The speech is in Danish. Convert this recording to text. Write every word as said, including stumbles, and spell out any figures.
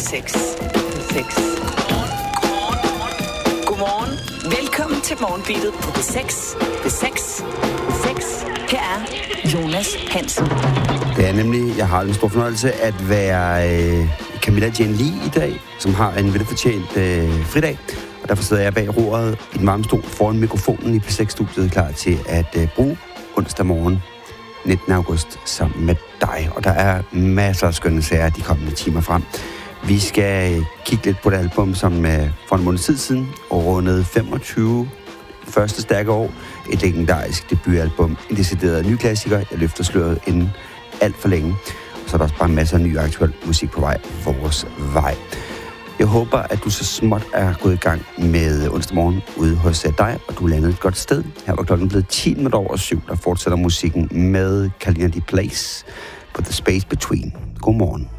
seks. seks. Godmorgen. Velkommen til Morgenbeatet på P seks. P seks. P seks. Her er Jonas Hansen. Det er nemlig, jeg har en stor fornøjelse at være øh, Camilla Jane Lee i dag, som har en velfortjent øh, fridag. Og derfor sidder jeg bag roret i den varme stol foran mikrofonen i P seks-studiet, klar til at øh, bruge onsdag morgen nittende august sammen med dig. Og der er masser af skønne sager de kommende timer frem. Vi skal kigge lidt på det album, som øh, for en måneds tid siden og rundede femogtyve første stærke år. Et legendarisk debutalbum. En decideret ny klassiker. Jeg løfter sløret inden alt for længe. Og så er der også bare masser af ny aktuel musik på vej vores vej. Jeg håber, at du så småt er gået i gang med onsdag morgen ude hos dig, og du er landet et godt sted. Her var klokken blevet ti minutter over syv, der fortsætter musikken med Kalina de Place på The Space Between. God morgen.